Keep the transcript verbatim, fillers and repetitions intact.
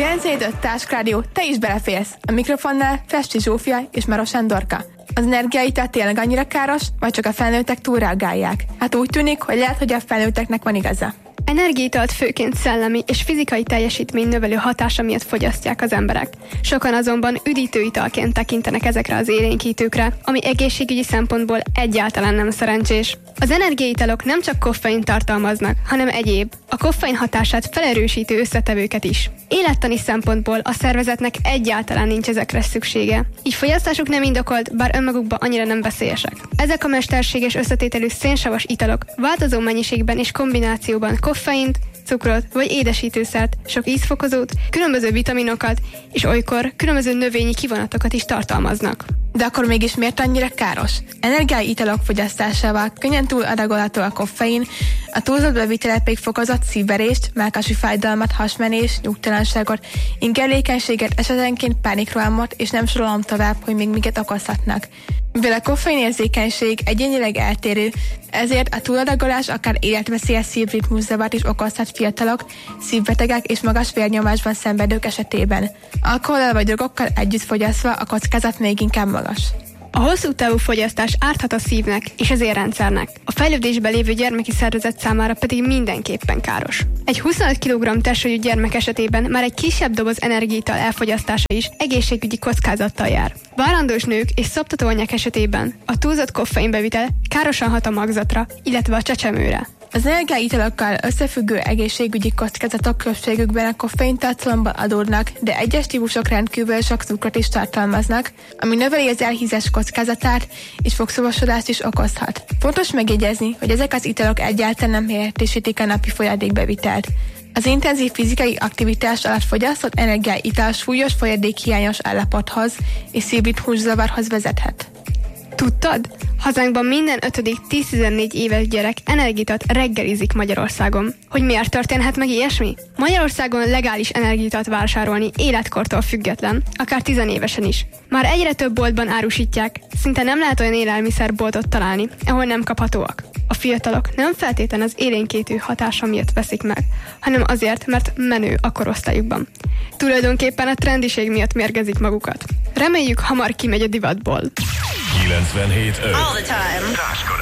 kilencvenhét öt Táskrádió, te is beleférsz. A mikrofonnál Festi Zsófia és Maros Andorka. Az energiaital tényleg annyira káros, vagy csak a felnőttek túlreagálják? Hát úgy tűnik, hogy lehet, hogy a felnőtteknek van igaza. Energiaitalt főként szellemi és fizikai teljesítmény növelő hatása miatt fogyasztják az emberek. Sokan azonban üdítőitalként tekintenek ezekre az élénkítőkre, ami egészségügyi szempontból egyáltalán nem szerencsés. Az energiaitalok nem csak koffein tartalmaznak, hanem egyéb, a koffein hatását felerősítő összetevőket is. Élettani szempontból a szervezetnek egyáltalán nincs ezekre szüksége. Így fogyasztásuk nem indokolt, bár önmagukban annyira nem veszélyesek. Ezek a mesterséges összetételű szénsavas italok változó mennyiségben és kombinációban koffeint, cukrot vagy édesítőszert, sok ízfokozót, különböző vitaminokat és olykor különböző növényi kivonatokat is tartalmaznak. De akkor mégis miért annyira káros? Energiai italok fogyasztásával könnyen túladagolható a koffein, a túlzott bevitele pedig fokozott szívverést, mellkasi fájdalmat, hasmenés, nyugtalanságot, ingerlékenységet, esetenként pánikrohamot, és nem sorolom tovább, hogy még miket okozhatnak. Mivel a koffeinérzékenység egyénileg eltérő, ezért a túladagolás akár életveszélyes szívritmuszavart is okozhat fiatalok, szívbetegek és magas vérnyomásban szenvedők esetében. Alkohollal vagy drogokkal együtt fogyasztva a kockázat még inkább magas. A hosszú távú fogyasztás árthat a szívnek és az érrendszernek, a fejlődésben lévő gyermeki szervezet számára pedig mindenképpen káros. Egy huszonöt kilogramm testsúlyú gyermek esetében már egy kisebb doboz energiaital elfogyasztása is egészségügyi kockázattal jár. Várandós nők és szoptató anyák esetében a túlzott koffeinbevitel károsan hat a magzatra, illetve a csecsemőre. Az energiaitalokkal összefüggő egészségügyi kockázatok többségükben a koffeintartalomból adódnak, de egyes típusok rendkívül sok cukrot is tartalmaznak, ami növeli az elhízás kockázatát és fogszavasodást is okozhat. Fontos megjegyezni, hogy ezek az italok egyáltalán nem helyettesítik a napi folyadékbevitelt. Az intenzív fizikai aktivitás alatt fogyasztott energiaital súlyos folyadékhiányos állapothoz és szívritmuszavarhoz vezethet. Tudtad? Hazánkban minden ötödik tíz-tizennégy éves gyerek energiaitalt reggelizik Magyarországon. Hogy miért történhet meg ilyesmi? Magyarországon legális energiaitalt vásárolni életkortól független, akár tizenévesen is. Már egyre több boltban árusítják, szinte nem lehet olyan élelmiszerboltot találni, ahol nem kaphatóak. A fiatalok nem feltétlen az élénkítő hatása miatt veszik meg, hanem azért, mert menő a korosztályukban. Tulajdonképpen a trendiség miatt mérgezik magukat. Reméljük, hamar kimegy a divatból. kilencvenhét öt. All the time.